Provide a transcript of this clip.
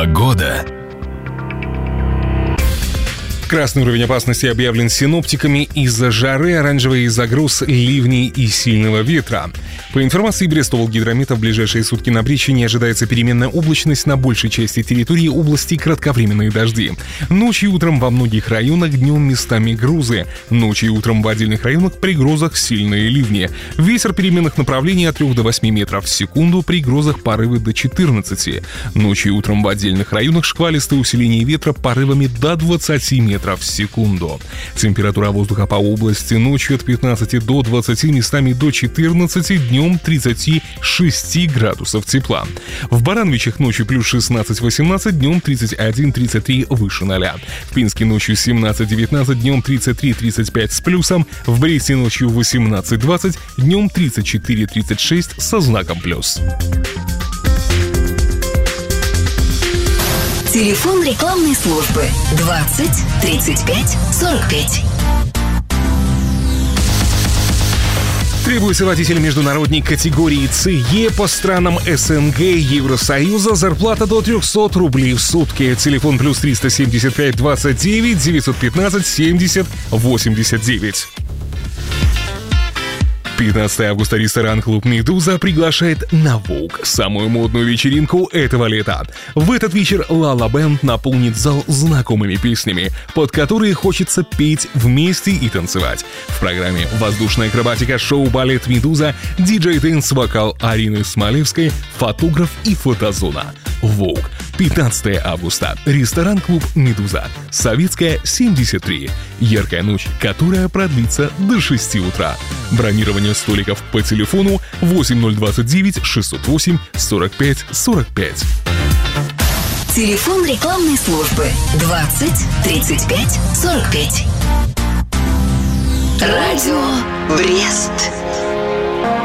Погода. Красный уровень опасности объявлен синоптиками из-за жары, оранжевый из-за гроз, ливней и сильного ветра. По информации Брестовалгидромета, в ближайшие сутки на Бречи не ожидается переменная облачность, на большей части территории области кратковременные дожди. Ночью и утром во многих районах, днем местами грозы. Ночью и утром в отдельных районах при грозах сильные ливни. Ветер переменных направлений от 3 до 8 метров в секунду, при грозах порывы до 14. Ночью и утром в отдельных районах шквалистое усиление ветра порывами до 20 метров в секунду. Температура воздуха по области ночью от 15 до 20, местами до 14, днем 36 градусов тепла. В Барановичах ночью плюс 16-18, днем 31-33 выше 0. В Пинске ночью 17-19, днем 33-35 с плюсом. В Бресте ночью 18-20, днем 34-36 со знаком плюс. Телефон рекламной службы 20 35 45. Требуется водитель международной категории ЦЕ по странам СНГ, Евросоюза, зарплата до 300 рублей в сутки. Телефон плюс 375 29 915 70 89. 15 августа ресторан-клуб «Медуза» приглашает на Vogue, самую модную вечеринку этого лета. В этот вечер Ла-Ла Бэнд наполнит зал знакомыми песнями, под которые хочется петь вместе и танцевать. В программе воздушная акробатика, шоу-балет «Медуза», диджей-дэнс, вокал Арины Смолевской, фотограф и фотозона. Vogue. 15 августа. Ресторан-клуб «Медуза». Советская, 73. Яркая ночь, которая продлится до 6 утра. Бронирование столиков по телефону 8029 608 45 45. Телефон рекламной службы 20 35 45. Радио Брест.